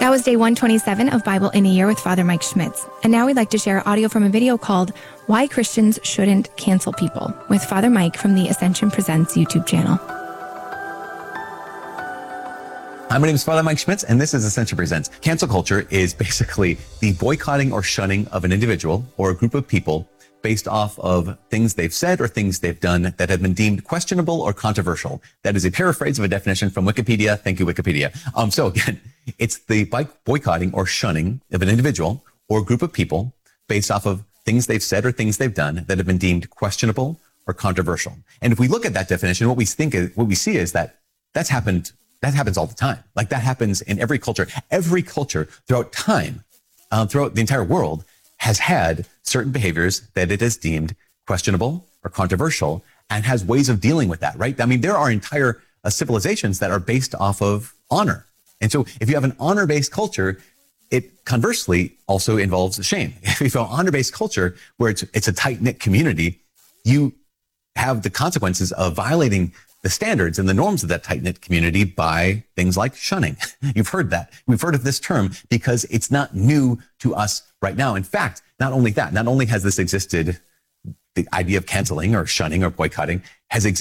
That was day 127 of Bible in a Year with Father Mike Schmitz. And now we'd like to share audio from a video called Why Christians Shouldn't Cancel People with Father Mike from the Ascension Presents YouTube channel. Hi, my name is Father Mike Schmitz, and this is Ascension Presents. Cancel culture is basically the boycotting or shunning of an individual or a group of people based off of things they've said or things they've done that have been deemed questionable or controversial. That is a paraphrase of a definition from Wikipedia. Thank you, Wikipedia. So again, it's the boycotting or shunning of an individual or group of people based off of things they've said or things they've done that have been deemed questionable or controversial. And if we look at that definition, what we see is that that happens all the time. Like that happens in every culture. Every culture throughout time, throughout the entire world, has had certain behaviors that it has deemed questionable or controversial and has ways of dealing with that, right? I mean, there are entire civilizations that are based off of honor. And so if you have an honor-based culture, it conversely also involves shame. If you have an honor-based culture where it's a tight-knit community, you have the consequences of violating the standards and the norms of that tight-knit community by things like shunning. You've heard that. We've heard of this term because it's not new to us right now. In fact, not only has this existed, the idea of canceling or shunning or boycotting has existed